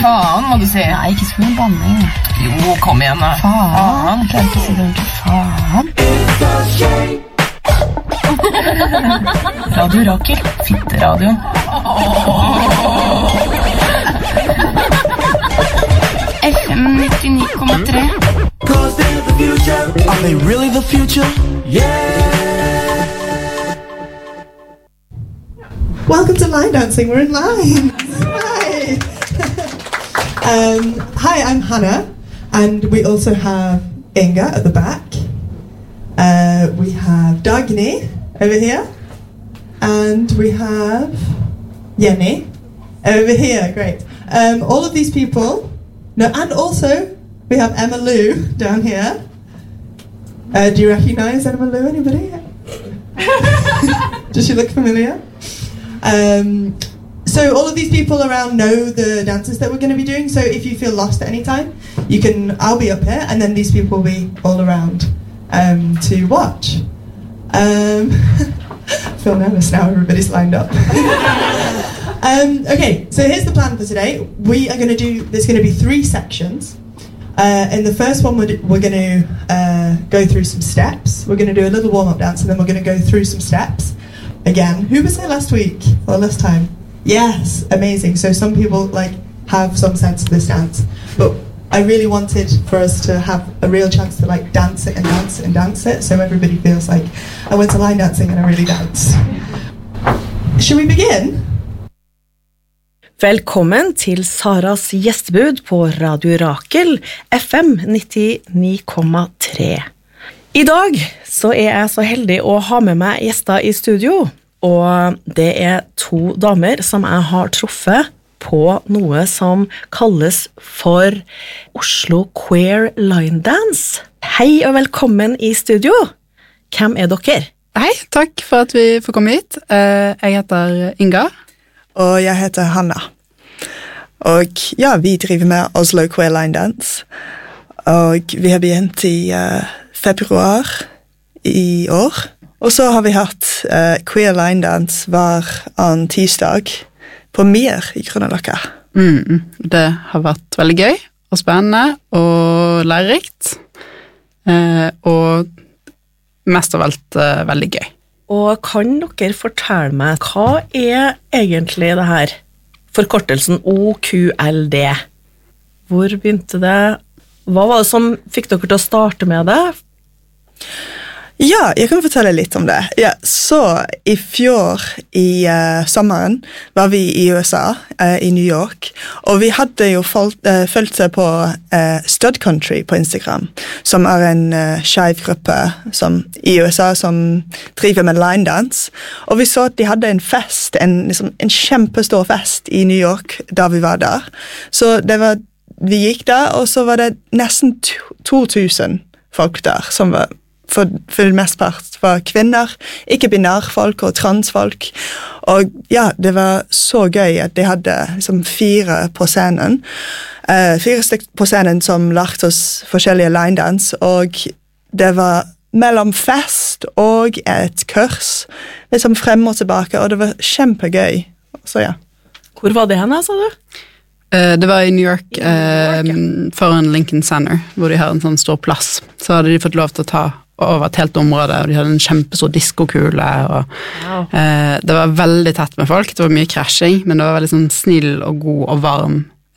Faen, må du si. Nei, ikke så mye banning. Jo, kom igjen da. Faen. Jeg klarer ikke å si det ordentlig. Faen. Radio Rakel. Fitteradio. FM 99,3. Are they really the future? Yeah! Welcome to line dancing. We're in line. Hi. Hi, I'm Hannah, and we also have Inga at the back. We have Dagny over here, and we have Jenny over here. Great. All of these people. No, and also we have Emma Lou down here. Do you recognize Emma Lou? Anybody? Does she look familiar? So all of these people around know the dances that we're going to be doing. So if you feel lost at any time, I'll be up here, and then these people will be all around to watch. I feel nervous now. Everybody's lined up. Okay, so here's the plan for today. There's going to be 3 sections. In the first one, we're going to go through some steps. We're going to do a little warm-up dance, and then we're going to go through some steps again. Who was here last week or last time? Yes, amazing. So some people have some sense of this dance, but I really wanted for us to have a real chance to dance it and dance it and dance it, so everybody feels like I went to line dancing and I really danced. Should we begin? Velkommen til Saras gjestebud på Radio Rakel, FM 99,3. I dag så jeg så heldig å ha med meg gjester i studio, og det 2 damer som jeg har truffet på noe som kalles for Oslo Queer Line Dance. Hei og velkommen i studio. Hvem dere? Hei, takk for at vi får komme hit. Jeg heter Inga. Og jeg heter Hanna. Og ja, vi driver med Oslo Queer Line Dance. Og vi har begynt i februar i år. Og så har vi hatt Queer Line Dance hver annen tirsdag på Mir i Grønnerløkka. Det har vært veldig gøy og spennende og lærerikt. Og mest av alt veldig gøy. Og kan dere fortelle meg, hva egentlig det her? Forkortelsen OQLD. Hvor begynte det? Hva var det som fikk dere til å starte med det? Ja, jeg kan fortelle litt om det. Ja, så i fjor i sommeren var vi i USA, i New York, og vi hadde jo følt seg på Stud Country på Instagram, som en skeiv gruppe i USA som driver med line dance, og vi så at de hadde en fest, en kjempestor fest i New York da vi var der. Så vi gikk der, og så var det nesten 2000 folk der, som var for det mest part var kvinner, ikke-binær folk og transfolk. Og ja, det var så gøy at de hadde 4 på scenen. 4 stykker på scenen som lagde oss forskjellige line dance, og det var mellom fest og et kurs, frem og tilbake, og det var kjempegøy. Så ja. Hvor var det henne, sa du? Det var i New York, foran Lincoln Center, hvor de har en sånn stor plass. Så hadde de fått lov til å ta over et helt område, og de hadde en kjempestor diskokule, og wow. Det var veldig tett med folk, det var mye krasjing, men det var veldig sånn snill og god og varm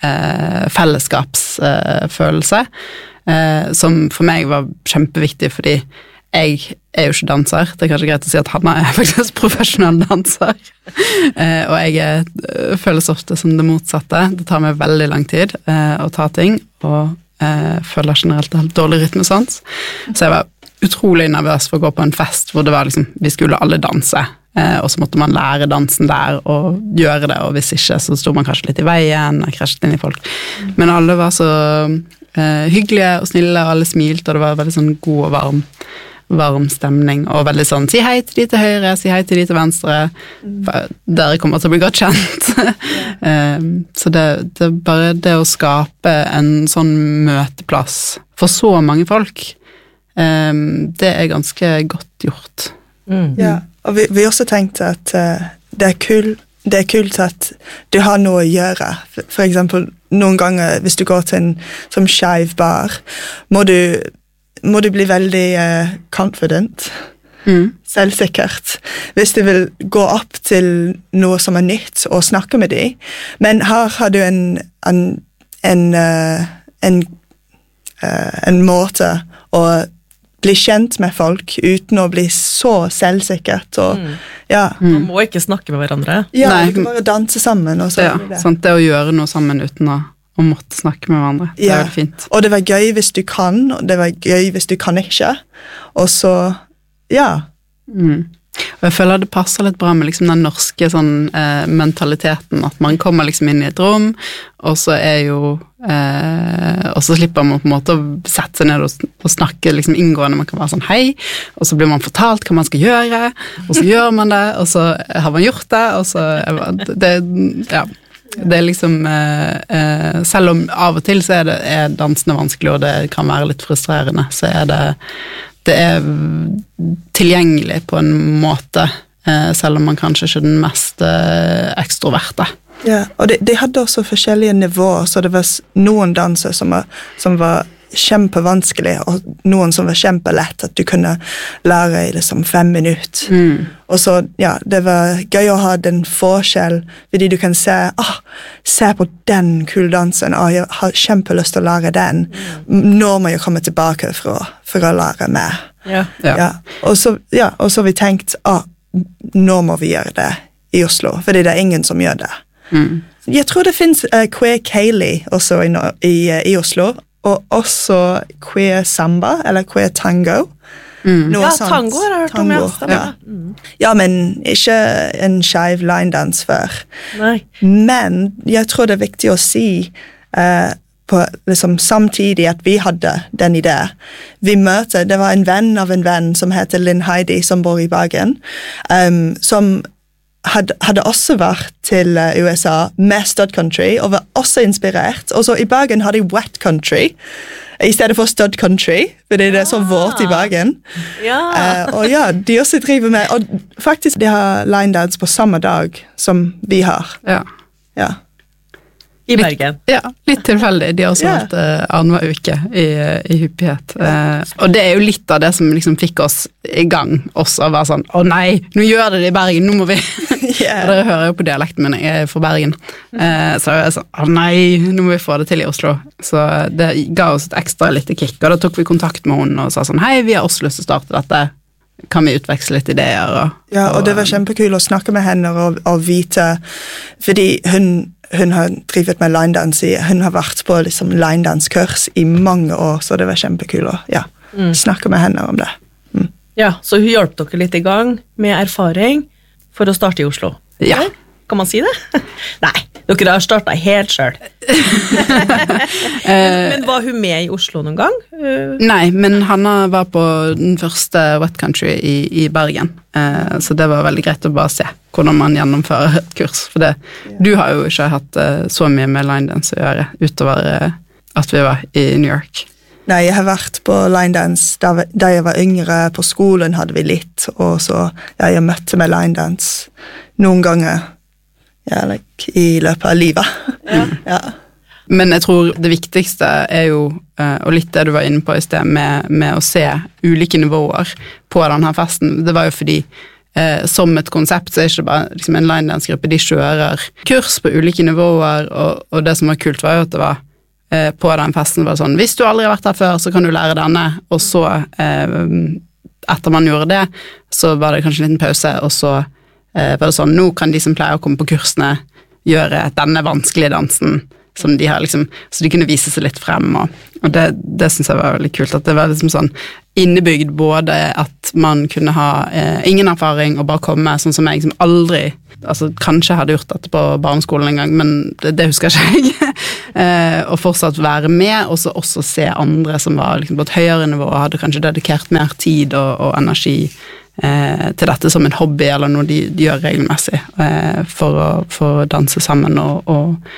fellesskapsfølelse, som for meg var kjempeviktig, fordi jeg jo ikke danser, det kanskje greit å si at Hanna faktisk professionell danser, og jeg føles ofte som det motsatte, det tar meg veldig lang tid å ta ting, og føler generelt helt dårlig rytmesans, så jeg var utrolig nervøs for å gå på en fest hvor det var vi skulle alle danse, og så måtte man lære dansen der og gjøre det, og hvis ikke så stod man kanskje litt i veien og krasjet inn i folk. Men alle var så hyggelige og snille, og alle smilte, og det var veldig sånn god og varm stemning, og veldig sånn, si hei til de til høyre, si hei til de til venstre, dere kommer til å bli godt kjent. Så det bare det å skape en sånn møteplass for så mange folk, det ganske godt gjort. Ja, og vi også tenkte at det det kult at du har noe å gjøre. For eksempel, noen ganger hvis du går til en som skeiv bar, må du bli veldig confident, selvsikkert, hvis du vil gå opp til noe som nytt og snakke med dem. Men her har du en måte å bli kjent med folk uten å bli så selvsikkert. Og, Man må ikke snakke med hverandre. Ja, Nei. du kan bare danse sammen. Og så Ja, sant, det å gjøre noe sammen uten å måtte snakke med hverandre. Det Ja. veldig fint. Og det var gøy hvis du kan, og det var gøy hvis du kan ikke. Og så, Og jeg føler det passer litt bra med liksom den norske sånn, mentaliteten, at man kommer liksom inn i et rom, og så og så slipper man på en måte å sette seg ned og snakke liksom inngående. Man kan være sånn hei, og så blir man fortalt hva man skal gjøre, og så gjør man det, og så har man gjort det, og så det er liksom selv om av og til så er dansene vanskelig, og det kan være litt frustrerende, så er det er tilgjengelig på en måte, selv om man kanskje ikke er den mest ekstroverte. ja. Og de hadde også forskjellige nivåer, så det var noen danser som var kjempevanskelig, og noen som var kjempelett, at du kunne lære i liksom 5 minutter. Og så, det var gøy å ha den forskjell, fordi du kan se på den kule dansen, jeg har kjempelyst til å lære den. Nå må jeg komme tilbake for å lære mer. Ja. Og så har vi tenkt, nå må vi gjøre det i Oslo, fordi det er ingen som gjør det. Jeg tror det finnes queer Kaylee også i Oslo, og også queer samba, eller queer tango. Noe sånt. Tango har jeg hørt om, Tango, ja, men ikke en skeiv line-dans før. Nei. Men jeg tror det er viktig å si på, liksom, samtidig at vi hadde den idé. Det var en venn av en venn som heter Lynn Heidi, som bor i Bergen, som hadde også vært til USA med Stud Country, og var også inspirert. Og så i Bergen har de Wet Country, i stedet for Stud Country, fordi det er så vårt i Bergen. Og de også driver med, og faktisk de har line dance på samme dag som vi har. Ja. I Bergen. Litt tilfeldig. De har også vært annenhver uke i hyppighet. Og det er jo litt av det som liksom fikk oss i gang, også å være sånn, nei, nå gjør det i Bergen, nå må vi. Og dere hører jo på dialekten min, jeg er fra Bergen. Så jeg er sånn, nei, nå må vi få det til i Oslo. Så det ga oss et ekstra lite kick, og da tok vi kontakt med henne og sa sånn, hei, vi har også lyst til å starte dette. Kan vi utveksle litt ideer? Og det var kjempekul å snakke med henne og vite, fordi hun har drivet med line-dans hun har vært på liksom line-dans-kurs i mange år, så det var kjempekul å snakke med henne om det. Ja, så hun hjalp dere litt i gang med erfaring for å starte i Oslo. Ja. Kan man si det? Nei, dere har startet helt selv. Men var hun med i Oslo noen gang? Nei, men Hanna var på den første Wet Country i Bergen, så det var veldig greit å bare se hvordan man gjennomfører et kurs, for du har jo ikke hatt så mye med line dance å gjøre, utover at vi var i New York. Nei, jeg har vært på line dance da jeg var yngre, på skolen hadde vi litt, og så jeg møtte med line dance noen ganger i løpet av livet. Men jeg tror det viktigste er jo, og litt det du var inne på i sted, med å se ulike nivåer på denne festen. Det var jo fordi som et konsept så er det ikke bare liksom en line dance-gruppe, de kjører kurs på ulike nivåer, og det som var kult var jo at det var på den festen var det sånn, hvis du aldri har vært her før, så kan du lære denne, og så etter man gjorde det, så var det kanskje en liten pause, og så var det sånn, nå kan de som pleier å komme på kursene gjøre denne vanskelige dansen som de har liksom, så de kunne vise seg litt frem, og det synes jeg var veldig kult, at det var liksom sånn innebygd både at man kunne ha ingen erfaring og bare komme, sånn som jeg liksom aldri, altså kanskje hadde gjort dette på barneskolen en gang, men det husker ikke jeg, og fortsatt være med, og så også se andre som var liksom på et høyere nivå, og hadde kanskje dedikert mer tid og energi til dette som en hobby, eller noe de gjør regelmessig, for å danse sammen og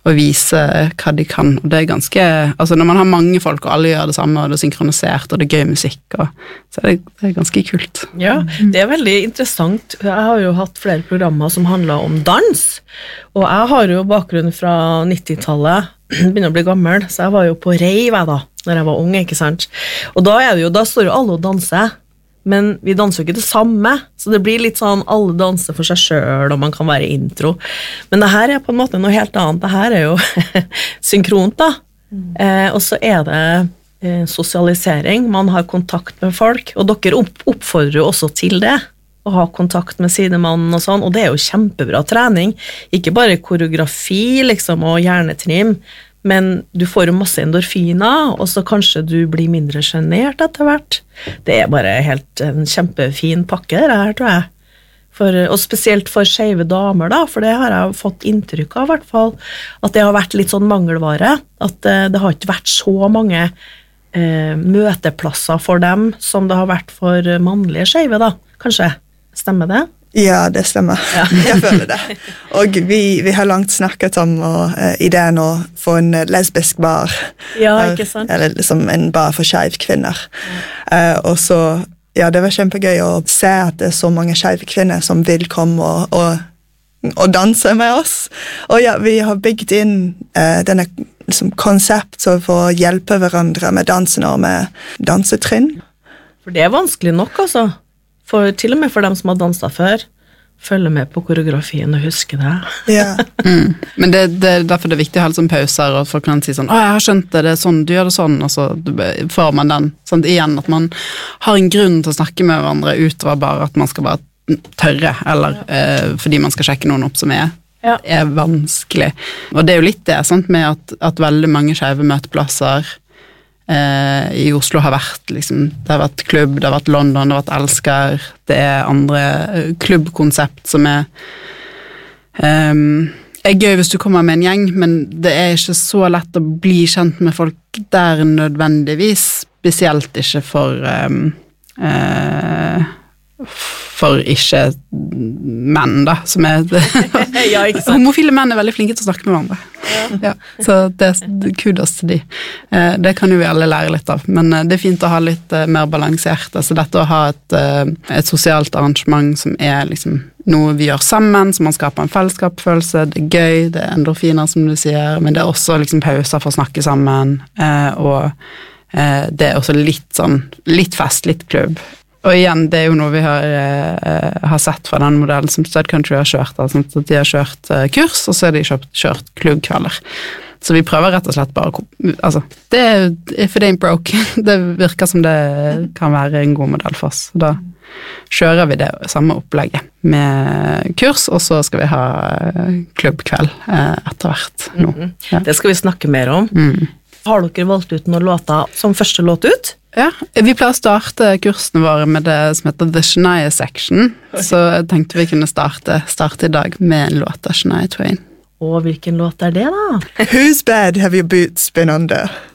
og vise hva de kan, og det ganske, altså når man har mange folk og alle gjør det samme, og det er synkronisert, og det er gøy musikk, så det er ganske kult. Ja, det er veldig interessant. Jeg har jo hatt flere programmer som handler om dans, og jeg har jo bakgrunn fra 90-tallet, begynner å bli gammel, så jeg var jo på reiv da, når jeg var ung, ikke sant? Og da står jo alle og danser, men vi danser jo ikke det samme, så det blir litt sånn alle danser for seg selv, og man kan være intro. Men det her er på en måte noe helt annet. Det her er jo synkront da. Og så er det sosialisering. Man har kontakt med folk, og dere oppfordrer jo også til det, å ha kontakt med sidemannen og sånn, og det er jo kjempebra trening. Ikke bare koreografi liksom, og hjernetrim, men du får jo masse endorfiner, og så kanskje du blir mindre genert etter hvert. Det er bare helt en kjempefin pakke det her, tror jeg. Og spesielt for skeive damer da, for det har jeg fått inntrykk av i hvert fall, at det har vært litt sånn mangelvare, at det har ikke vært så mange møteplasser for dem som det har vært for mannlige skeive da, kanskje. Stemmer det? Ja, det stemmer. Ja. Jeg føler det. Og vi har langt snakket om ideen å få en lesbisk bar. Ja, ikke sant? Eller liksom en bar for skeive kvinner. Og så, ja, det var kjempegøy å se at det er så mange skeive kvinner som vil komme og danse med oss. Og ja, vi har bygd inn denne liksom, konsept for å hjelpe hverandre med dansen og med dansetrinn. For det er vanskelig nok, altså. For til og med for dem som har danset før, følge med på koreografien og huske det. Ja. Men det er derfor det er viktig å ha litt sånn pauser, og folk kan si sånn, jeg har skjønt det er sånn, du gjør det sånn, og så får man den. Sånn, igjen, at man har en grunn til å snakke med hverandre utover bare at man skal bare tørre, eller fordi man skal sjekke noen opp som er vanskelig. Og det er jo litt det, sant, med at veldig mange skeive møteplasser i Oslo har vært liksom, det har vært klubb, det har vært London, det har vært Elsker, det er andre klubbkonsept som er gøy hvis du kommer med en gjeng, men det er ikke så lett å bli kjent med folk der nødvendigvis, spesielt ikke for ikke menn da, som er ja, ikke sant? Homofile menn er veldig flinke til å snakke med hverandre. Ja, så det er kudos til de. Det kan jo vi alle lære litt av, men det er fint å ha litt mer balansert. Altså dette å ha et sosialt arrangement som er liksom noe vi gjør sammen, som man skaper en fellesskapsfølelse, det er gøy, det er endorfiner som du sier, men det er også liksom pauser for å snakke sammen, og det er også litt fest, litt klubb. Og igjen, det er jo noe vi har sett fra den modellen som Stud Country har kjørt, altså at de har kjørt kurs, og så har de kjørt klubbkvelder. Så vi prøver rett og slett bare, altså, if it ain't broke, det virker som det kan være en god modell for oss. Da kjører vi det samme opplegget med kurs, og så skal vi ha klubbkveld etter hvert nå. Ja. Det skal vi snakke mer om. Har dere valgt ut noen låter som første låt ut? Ja, vi pleier å starte kursene våre med det som heter The Shania Section, så jeg tenkte vi kunne starte i dag med en låt av Shania Twain. Og hvilken låt er det da? Whose bed have your boots been under?